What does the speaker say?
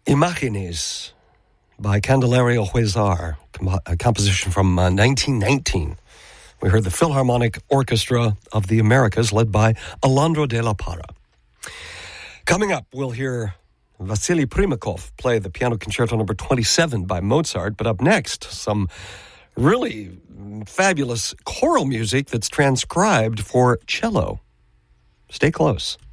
Imágenes by Candelario Huizar, a composition from 1919. We heard the Philharmonic Orchestra of the Americas led by Alejandro de la Parra. Coming up, we'll hear Vasily Primakov play the Piano Concerto No. 27 by Mozart. But up next, some really fabulous choral music that's transcribed for cello. Stay close.